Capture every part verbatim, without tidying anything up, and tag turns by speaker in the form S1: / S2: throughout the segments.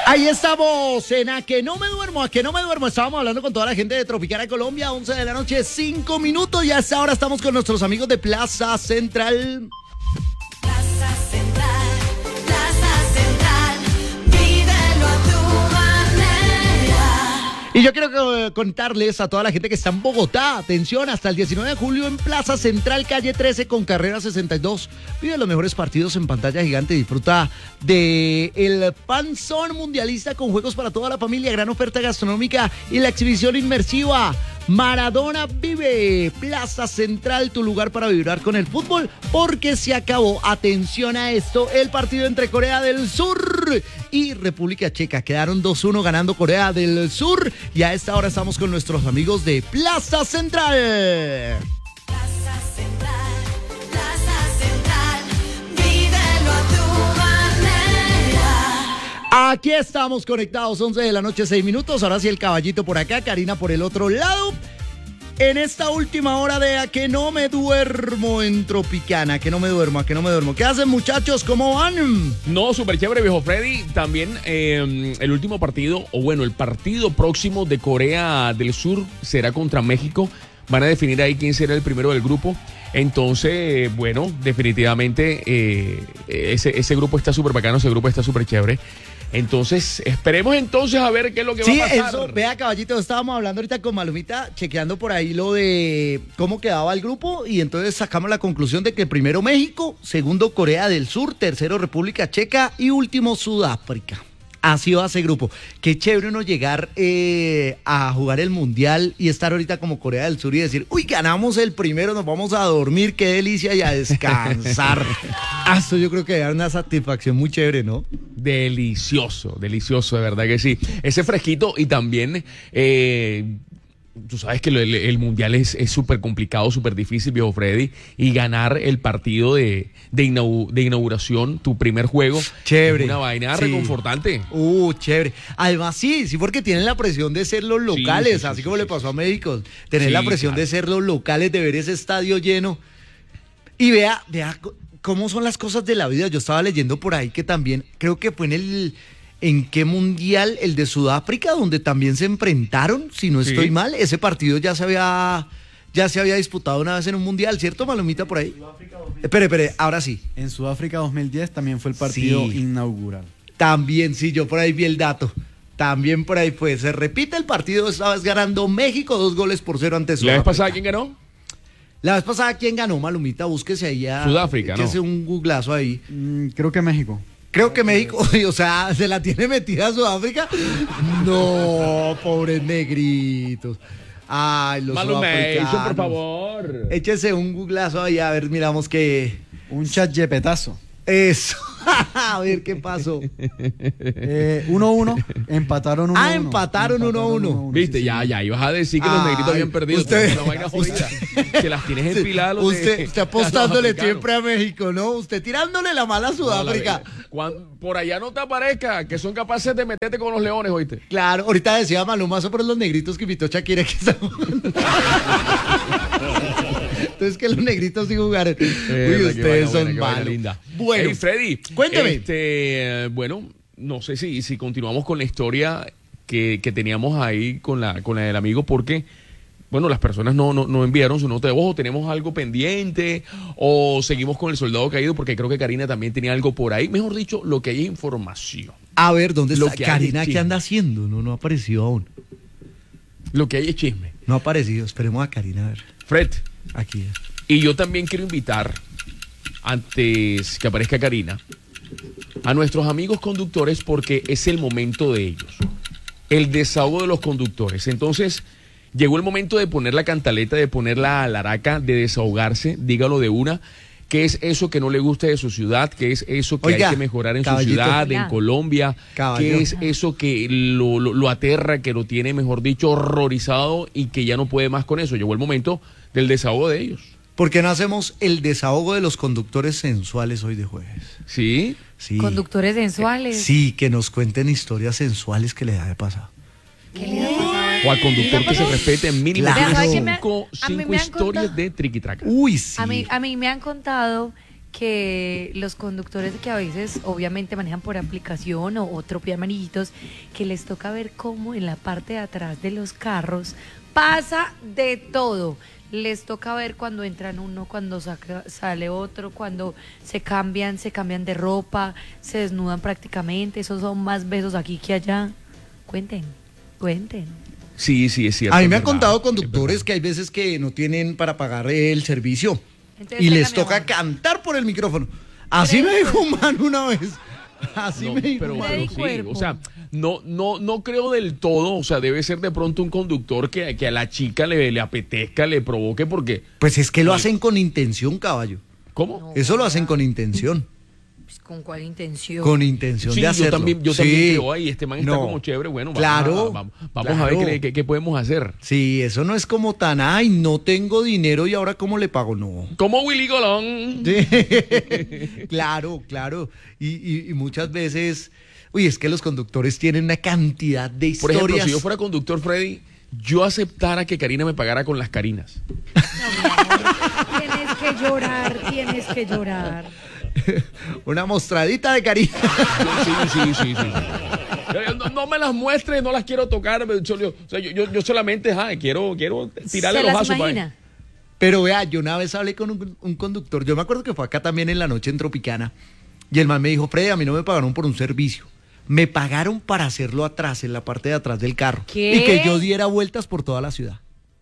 S1: Ahí estamos en A Que No Me Duermo, A Que No Me Duermo. Estábamos hablando con toda la gente de Tropicana Colombia, once de la noche, cinco minutos. Y hasta ahora estamos con nuestros amigos de Plaza Central.
S2: Plaza Central, Plaza Central, vívelo a tu manera.
S1: Y yo quiero contarles a toda la gente que está en Bogotá, atención, hasta el diecinueve de julio en Plaza Central, calle trece con carrera sesenta y dos. Vive los mejores partidos en pantalla gigante, disfruta de el Panzón Mundialista con juegos para toda la familia, gran oferta gastronómica y la exhibición inmersiva. Maradona vive, Plaza Central, tu lugar para vibrar con el fútbol, porque se acabó, atención a esto, el partido entre Corea del Sur y República Checa. Quedaron dos uno ganando Corea del Sur y a esta hora estamos con nuestros amigos de Plaza Central.
S2: Plaza Central, Plaza Central, vívelo a tu manera.
S1: Aquí estamos conectados, once de la noche, seis minutos. Ahora sí el caballito por acá, Karina por el otro lado. En esta última hora de A Que No Me Duermo en Tropicana, A Que No Me Duermo, A Que No Me Duermo. ¿Qué hacen, muchachos? ¿Cómo van?
S3: No, súper chévere, viejo Freddy. También eh, el último partido, o bueno, el partido próximo de Corea del Sur será contra México. Van a definir ahí quién será el primero del grupo. Entonces, bueno, definitivamente eh, ese, ese grupo está súper bacano, ese grupo está súper chévere. Entonces, esperemos entonces a ver qué es lo que
S1: Sí,
S3: va a pasar.
S1: eso, vea, caballito, estábamos hablando ahorita con Malumita, chequeando por ahí lo de cómo quedaba el grupo, y entonces sacamos la conclusión de que primero México, segundo Corea del Sur, tercero República Checa y último Sudáfrica. Así va ese grupo. Qué chévere uno llegar eh, a jugar el Mundial y estar ahorita como Corea del Sur y decir, uy, ganamos el primero, nos vamos a dormir, qué delicia, y a descansar. Ah, eso yo creo que da una satisfacción muy chévere, ¿no?
S3: Delicioso, delicioso, de verdad que sí. Ese fresquito y también... Eh, tú sabes que el, el mundial es súper complicado, súper difícil, viejo Freddy, y ganar el partido de, de, inau, de inauguración, tu primer juego,
S1: chévere,
S3: es una vaina
S1: sí.
S3: reconfortante.
S1: Uh, chévere. Además, sí, sí, porque tienen la presión de ser los locales,
S3: sí, sí,
S1: así
S3: sí,
S1: como
S3: sí,
S1: le pasó a México, tener
S3: sí,
S1: la presión
S3: claro.
S1: de ser los locales, de ver ese estadio lleno. Y vea, vea cómo son las cosas de la vida. Yo estaba leyendo por ahí que también, creo que fue en el... ¿En qué mundial? El de Sudáfrica, donde también se enfrentaron, si no estoy sí. mal. Ese partido ya se había ya se había disputado una vez en un mundial, ¿cierto, Malumita, por ahí? Espere, espere, ahora sí.
S4: En Sudáfrica dos mil diez también fue el partido sí. inaugural.
S1: También, sí, yo por ahí vi el dato. También por ahí fue. Se repite el partido, esta vez ganando México, dos goles por cero ante Sudáfrica.
S3: ¿La vez pasada quién ganó?
S1: La vez pasada, ¿quién ganó, Malumita? Búsquese ahí a...
S3: Sudáfrica, ¿no?
S1: Échese un googlazo ahí.
S4: Mm, creo que México.
S1: Creo que México, o sea, ¿se la tiene metida a Sudáfrica? No, pobres negritos. Ay, los sudafricanos.
S3: por favor.
S1: Échese un googlazo ahí, a ver, miramos que...
S4: Un chat yepetazo.
S1: Eso. A ver qué pasó.
S4: Eh, uno uno, empataron uno uno.
S1: Ah, empataron uno a uno.
S3: Viste,
S4: sí,
S3: ya,
S4: sí.
S3: ya, ibas a decir que los
S1: Ay,
S3: negritos habían perdido.
S1: usted-
S3: Una vaina jodida. Que las tienes enfiladas.
S1: Usted está apostándole siempre a México, ¿no? Usted tirándole la mala a Sudáfrica.
S3: Cuando, por allá no te aparezca, que son capaces de meterte con los leones, ¿oíste?
S1: Claro, ahorita decía Maluma sobre los negritos que invitó Shakira que están jugando. Entonces que los negritos sí jugaron.
S3: Eh,
S1: Uy, ustedes
S3: vaina
S1: son
S3: buena,
S1: malos.
S3: linda.
S1: Bueno,
S3: Hey, Freddy,
S1: cuéntame.
S3: Este, bueno, no sé si, si continuamos con la historia que, que teníamos ahí con la, con la del amigo, porque, bueno, las personas no, no, no enviaron su nota de voz, o tenemos algo pendiente, o seguimos con el soldado caído, porque creo que Karina también tenía algo por ahí. Mejor dicho, lo que hay es información.
S1: A ver, ¿dónde
S3: Lo
S1: está
S3: que hay
S1: Karina?
S3: es
S1: ¿Qué
S3: chisme.
S1: anda haciendo? No, no ha aparecido aún.
S3: Lo que hay es chisme.
S1: No ha aparecido. Esperemos a Karina a ver.
S3: Fred,
S1: Aquí es.
S3: y yo también quiero invitar, antes que aparezca Karina, a nuestros amigos conductores, porque es el momento de ellos. El desahogo de los conductores. Entonces, llegó el momento de poner la cantaleta, de poner la alaraca, de desahogarse, dígalo de una. ¿Qué es eso que no le gusta de su ciudad? ¿Qué es eso que
S1: Oiga,
S3: hay que mejorar en
S1: caballito.
S3: su ciudad, en
S2: Hola.
S3: Colombia?
S1: Caballo.
S3: ¿Qué es eso que lo, lo, lo aterra, que lo tiene, mejor dicho, horrorizado y que ya no puede más con eso? Llegó el momento del desahogo de ellos.
S1: ¿Por qué no hacemos el desahogo de los conductores sensuales hoy de jueves?
S3: ¿Sí?
S1: Sí.
S5: Conductores sensuales.
S1: Sí, que nos cuenten historias sensuales que les haya pasado.
S5: ¿Qué le ha pasado?
S3: O al conductor que se respete en mínimo
S1: Claro.
S5: ¿Sabe qué me ha-
S3: cinco,
S5: a mí
S3: cinco
S5: me han
S3: historias
S5: contado-
S3: de triquitraca.
S1: Uy, sí.
S5: A mí, a mí me han contado que los conductores que a veces obviamente manejan por aplicación o, o tropean manillitos, que les toca ver cómo en la parte de atrás de los carros pasa de todo. Les toca ver cuando entran uno, cuando saca, sale otro, cuando se cambian, se cambian de ropa, se desnudan prácticamente. Esos son más besos aquí que allá. Cuenten, cuenten.
S3: Sí, sí, es cierto.
S1: A mí
S3: es
S1: me han
S3: verdad,
S1: contado
S3: es
S1: conductores
S3: verdad.
S1: que hay veces que no tienen para pagar el servicio
S5: Entonces,
S1: y les
S5: tráigame
S1: toca
S5: agua.
S1: cantar por el micrófono. Así me dijo un man una vez. Así
S3: No,
S1: me dijo
S3: pero,
S1: un man.
S3: pero
S5: Freddy
S3: sí,
S5: Cuerpo.
S3: o sea, no, no, no creo del todo, o sea, debe ser de pronto un conductor que, que a la chica le, le apetezca, le provoque, porque,
S1: Pues es que lo hacen con intención, caballo.
S3: ¿cómo?
S5: No.
S1: Eso lo hacen con intención.
S5: Pues, ¿con cuál intención?
S1: Con intención
S3: Sí,
S1: de hacerlo.
S3: yo también, yo
S1: Sí.
S3: también creo, ay, este man está
S1: No.
S3: como chévere, bueno, vamos,
S1: Claro,
S3: a, vamos, vamos a ver
S1: claro.
S3: qué, qué- qué podemos hacer.
S1: Sí, eso no es como tan, ay, no tengo dinero y ahora cómo le pago, no.
S3: Como Willy Colón.
S1: Sí. Claro, claro. Y, y- y muchas veces, uy, es que los conductores tienen una cantidad de
S3: Por
S1: historias.
S3: ejemplo, si yo fuera conductor, Freddy, yo aceptara que Karina me pagara con las Carinas.
S5: Tienes que llorar, tienes que llorar.
S1: Una mostradita de cariño.
S3: Sí, sí, sí, sí. sí. Yo- No, no me las muestres, no las quiero tocar. Yo, yo- o sea, yo, yo- yo solamente ay, quiero, quiero tirarle
S5: ¿Se
S3: los
S5: las
S3: vasos.
S5: imagina?
S1: Pero vea, yo una vez hablé con un, un conductor, yo me acuerdo que fue acá también en la noche en Tropicana, y el man me dijo, Freddy, a mí no me pagaron por un servicio, me pagaron para hacerlo atrás, en la parte de atrás del carro,
S5: ¿Qué?
S1: y que yo diera vueltas por toda la ciudad.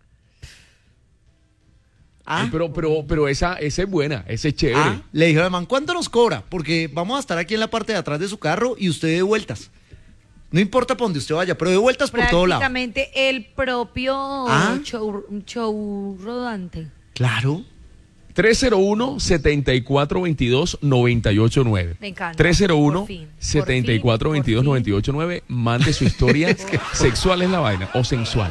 S1: Ah,
S3: Ay, Pero, pero, pero esa, esa es buena, esa es chévere.
S1: ah, le dije al man, ¿cuánto nos cobra? Porque vamos a estar aquí en la parte de atrás de su carro y usted de vueltas. No importa por donde usted vaya, pero de vueltas por todo lado.
S5: Prácticamente el propio
S1: Ah.
S5: show, show rodante.
S1: Claro.
S3: tres cero uno, siete cuatro dos dos, nueve ocho nueve.
S5: Me encanta.
S3: tres cero uno,
S5: Por fin,
S3: siete cuatro
S5: por
S3: dos
S5: fin,
S3: dos,
S5: por
S3: nueve ocho nueve. Mande su historia sexual es la vaina o sensual.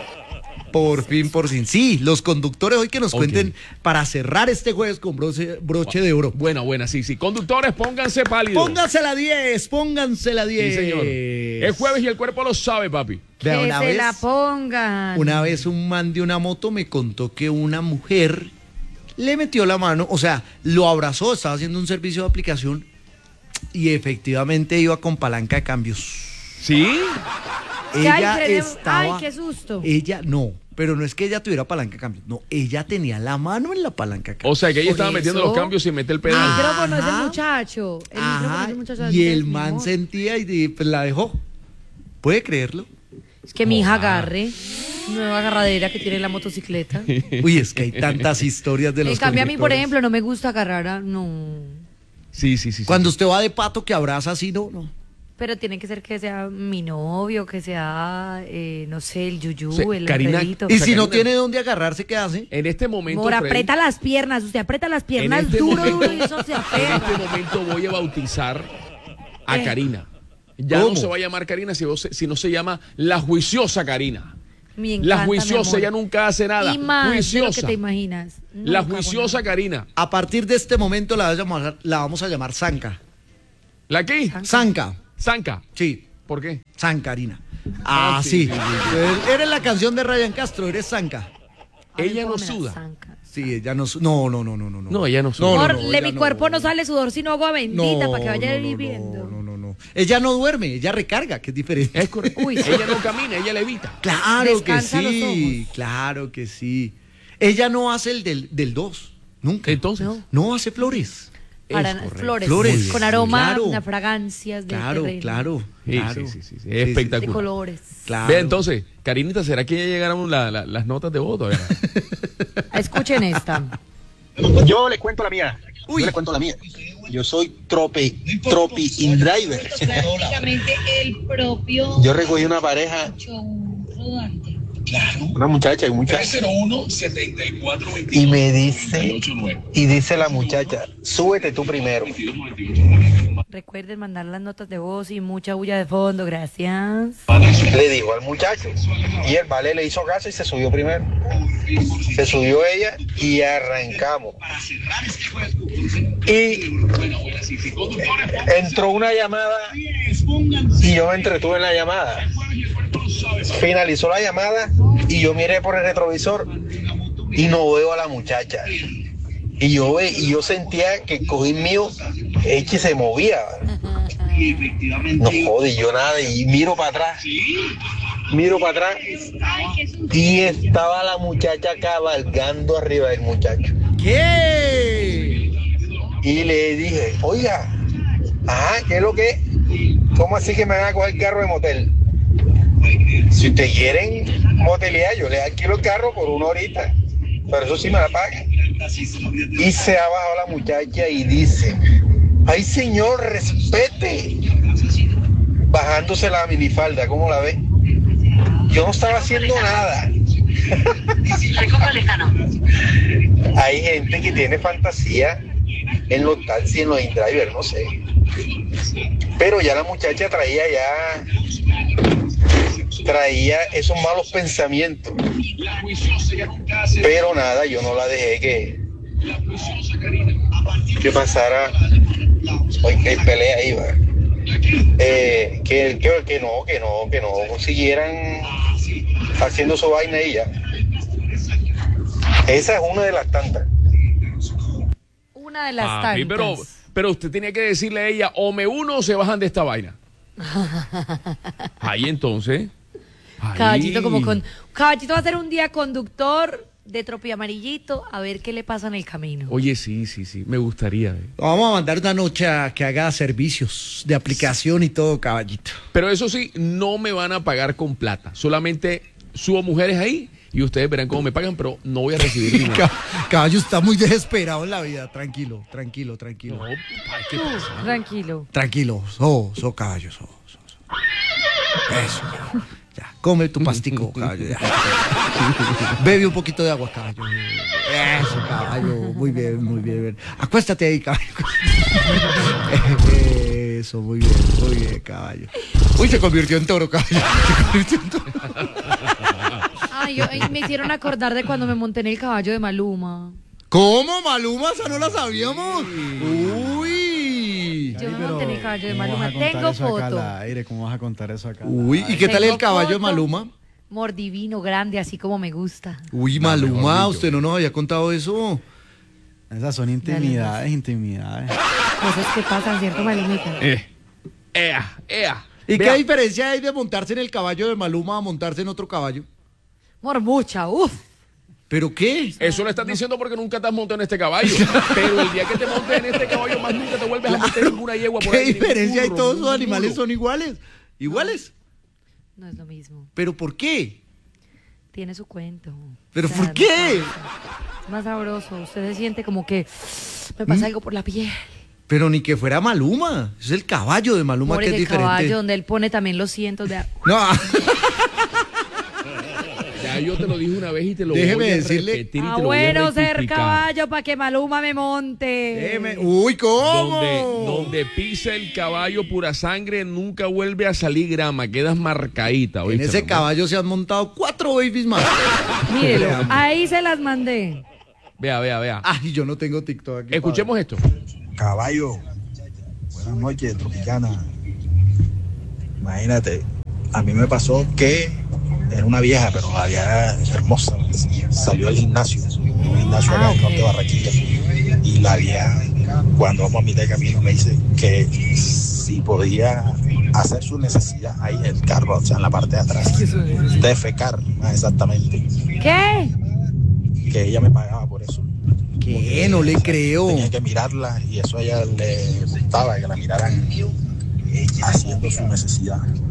S1: Por fin, por fin. Sí, los conductores hoy que nos
S3: Ok.
S1: cuenten para cerrar este jueves con broche, broche de oro.
S3: Buena, buena, sí, sí. Conductores, pónganse pálidos.
S1: Pónganse la diez, pónganse la
S3: Sí,
S1: diez.
S3: señor. Es jueves y el cuerpo lo sabe, papi.
S1: Vea,
S5: Que
S1: una
S5: se
S1: vez,
S5: la pongan.
S1: una vez un man de una moto me contó que una mujer le metió la mano, o sea, lo abrazó, estaba haciendo un servicio de aplicación y efectivamente iba con palanca de cambios.
S3: ¿Sí?
S5: Que, ay,
S1: Ella
S5: frene-
S1: estaba...
S5: ay, qué susto.
S1: Ella, no, pero no es que ella tuviera palanca de cambios, no, ella tenía la mano en la palanca de cambios.
S3: O sea, que ella
S5: Por
S3: estaba metiendo
S5: eso-
S3: los cambios sin meter el
S5: El
S3: pedal.
S1: Ah.
S5: micrófono es
S1: Ajá.
S5: el muchacho. El micrófono
S1: Ajá,
S5: es el muchacho.
S1: y el
S5: mi
S1: man
S5: amor.
S1: sentía y di- pues, la dejó. ¿Puede creerlo?
S5: Es que mi hija
S3: Ah.
S5: agarre. Nueva agarradera que tiene la motocicleta.
S1: Uy, es que hay tantas historias de los
S5: En cambio, a mí, por
S1: conductores.
S5: ejemplo, no me gusta agarrar a... No.
S3: Sí, sí, sí. sí.
S1: Cuando usted va de pato que abraza así, no, no.
S5: Pero tiene que ser que sea mi novio, que sea, eh, no sé, el yuyú,
S3: O sea,
S5: el
S3: Karina-
S5: Alfredito.
S1: Y
S3: sea,
S1: si no
S3: Karina-
S1: tiene dónde agarrarse, ¿qué hace?
S3: En este momento,
S5: Mora,
S3: Freddy,
S5: aprieta las piernas. Usted aprieta las piernas
S3: este
S5: duro,
S3: momento-
S5: duro y eso se
S3: en
S5: aferra.
S3: este momento voy a bautizar a
S5: Eh.
S3: Karina. Ya
S1: ¿Cómo?
S3: no se va a llamar Karina, sino sino se llama la juiciosa Karina.
S5: Me
S3: La
S5: encanta,
S3: juiciosa,
S5: mi amor.
S3: ella nunca hace nada.
S5: Y más de lo que
S3: juiciosa.
S5: te imaginas.
S3: La
S5: Nunca hago
S3: juiciosa
S5: nada.
S3: Karina.
S1: A partir de este momento la, vamos a llamar- la vamos a llamar Zanca.
S3: ¿La qué?
S1: Zanca,
S3: Zanca.
S1: sí,
S3: ¿Por qué?
S1: Zancarina.
S3: Ah,
S1: Ah,
S3: sí,
S1: sí.
S3: sí, sí,
S1: Eres la canción de Ryan Castro, eres Zanca.
S5: Ay,
S3: Ella no
S5: póngame la
S3: suda.
S5: zanca.
S1: Sí, ella no... su- No, no, no, no, no.
S3: No, ella no suda.
S1: No, no,
S5: Amor,
S1: no,
S5: de
S1: ella
S5: mi
S1: no.
S5: cuerpo no sale sudor sino agua bendita
S1: No,
S5: para que vaya
S1: no, no,
S5: viviendo.
S1: No, no, no, no. Ella no duerme, ella recarga, que es diferente.
S3: Es correcto.
S5: Uy, sí.
S3: Ella no camina, ella levita.
S1: Claro que
S5: Descansa los
S1: sí,
S5: ojos.
S1: claro que sí. Ella no hace el del del dos, nunca.
S3: Entonces,
S5: No.
S1: No hace flores.
S5: Para
S3: correcto.
S5: flores,
S1: Flores,
S5: con aroma,
S1: claro.
S5: una fragancias de
S1: Claro,
S5: terreno,
S1: claro,
S3: Sí,
S1: claro.
S3: sí, sí, sí, sí.
S1: Sí,
S3: Espectacular.
S5: de colores.
S1: Claro.
S3: Vea, entonces, Karinita, ¿será que ya llegaron la- la- las notas de voto? Vea?
S5: Escuchen esta.
S6: Yo le cuento la mía.
S1: Uy.
S6: Yo le cuento la mía. Yo soy tropi, tropi in driver.
S7: Prácticamente el propio
S6: Yo recogí una pareja,
S7: show rodante.
S6: una muchacha y un muchacho. Y me dice, y dice la muchacha, súbete tú primero.
S5: Recuerden mandar las notas de voz y mucha bulla de fondo, gracias.
S6: Le dijo al muchacho. Y el vale le hizo caso y se subió primero. Se subió ella y arrancamos. Y entró una llamada y yo me entretuve en la llamada. Finalizó la llamada y yo miré por el retrovisor y no veo a la muchacha. Y yo, ve- y yo sentía que el cojín mío es que se movía. No jode, yo nada, y miro para atrás. Miro para atrás y estaba la muchacha cabalgando arriba del muchacho.
S1: ¿Qué?
S6: Y le dije, oiga, ajá, ¿qué es lo que es? ¿Cómo así que me van a coger carro de motel? Si ustedes quieren motelear, yo les alquilo el carro por una horita, pero eso sí me la pagan. Y se ha bajado la muchacha y dice, ay señor, respete. Bajándose la minifalda, ¿cómo la ve? Yo no estaba haciendo nada. Hay gente que tiene fantasía en los taxis, en los in-driver, no sé. Pero ya la muchacha traía ya, traía esos malos pensamientos. Pero nada, yo no la dejé que, que pasara. Hoy que hay pelea ahí, va. Eh, que, que, que no, que no, que no siguieran haciendo su vaina y ya. Esa es una de las tantas.
S5: Una de las
S3: Papi,
S5: tantas.
S3: pero, pero usted tenía que decirle a ella, o me uno o se bajan de esta vaina. Ahí entonces. Ahí.
S5: Caballito como con... Caballito va a ser un día conductor de Tropi Amarillito a ver qué le pasa en el camino.
S3: Oye, sí, sí, sí, me gustaría. eh.
S1: Vamos a mandar una noche a que haga servicios de aplicación y todo, caballito.
S3: Pero eso sí, no me van a pagar con plata. Solamente subo mujeres ahí y ustedes verán cómo me pagan, pero no voy a recibir dinero.
S1: Ca- Caballo está muy desesperado en la vida. Tranquilo, tranquilo, tranquilo.
S3: No, ay, ¿qué pasa?
S5: Tranquilo.
S1: Tranquilo, so, so caballo, so, so, so. Eso, ya. Come tu pastico, caballo, ya. Bebe un poquito de agua, caballo. Eso, caballo, muy bien, muy bien. Acuéstate ahí, caballo. Eso, muy bien, muy bien, caballo. Uy, se convirtió en toro, caballo. Se convirtió en toro.
S5: Ay, yo- ay, me hicieron acordar de cuando me monté en el caballo de Maluma.
S1: ¿Cómo, Maluma? ¿Esa no la sabíamos? Uy.
S5: Yo me
S4: Pero,
S5: monté en el caballo de
S4: ¿cómo vas
S5: Maluma.
S4: a contar
S5: Tengo
S4: eso acá
S5: foto.
S4: al aire? ¿Cómo vas a contar eso acá? al
S1: Uy, ¿y
S4: aire?
S1: qué tal el
S5: Tengo
S1: caballo de
S5: foto.
S1: Maluma?
S5: Mordivino, grande, así como me gusta.
S1: Uy,
S3: No, mejor
S1: Maluma,
S3: dicho.
S1: usted no nos había contado eso.
S4: Esas son intimidades, intimidades.
S5: Cosas que pasan, ¿cierto, Malumita?
S3: Eh, ea, ea.
S1: ¿Y
S3: Vea,
S1: qué diferencia hay de montarse en el caballo de Maluma a montarse en otro caballo?
S5: Mormucha, uff.
S1: ¿Pero qué?
S3: Eso lo estás diciendo porque nunca te has montado en este caballo. Pero el día que te montes en este caballo, más nunca te vuelves a meter en ninguna yegua por
S1: ¿Qué
S3: ahí. ningún
S1: diferencia hay?
S3: burro,
S1: Todos
S3: ningún
S1: los animales
S3: mulo.
S1: son iguales. ¿Iguales?
S5: No es lo mismo.
S1: ¿Pero por qué?
S5: Tiene su cuento.
S1: ¿Pero
S5: O sea,
S1: por
S5: no
S1: qué?
S5: pasa. Es más sabroso. Usted se siente como que me pasa algo por la piel.
S1: Pero ni que fuera Maluma. Es el caballo de Maluma
S5: Por
S1: que es
S5: el
S1: diferente.
S5: caballo donde él pone también los cientos de...
S1: No,
S3: Ya yo te lo dije una vez y te lo
S1: Déjeme
S3: voy a
S1: decirle-
S3: repetir y
S5: Ah,
S3: te lo voy a
S5: bueno ser
S3: rectificar.
S5: caballo para que Maluma me monte.
S1: déjeme- Uy, ¿cómo?
S3: Donde, donde pisa el caballo pura sangre, nunca vuelve a salir grama, quedas marcadita.
S1: En
S3: ¿oíste,
S1: ese
S3: mamá?
S1: caballo se han montado cuatro babies más.
S5: Mírelo, ahí se las mandé.
S3: Vea, vea, vea.
S1: Ay, yo no tengo TikTok aquí.
S3: Escuchemos esto.
S8: Caballo, buenas noches, Tropicana. Imagínate, a mí me pasó que era una vieja, pero la vieja era hermosa. Salió al gimnasio, un gimnasio acá
S5: Ah,
S8: en el norte de
S5: ok.
S8: Barranquilla. Y la vieja, cuando vamos a mitad de camino, me dice que si podía hacer su necesidad ahí en el carro, o sea, en la parte de atrás, defecar más exactamente,
S5: ¿Qué?
S8: que ella me pagaba por eso.
S1: ¿Qué? No le creo.
S8: Tenía que mirarla y eso a ella le gustaba, que la miraran haciendo su necesidad.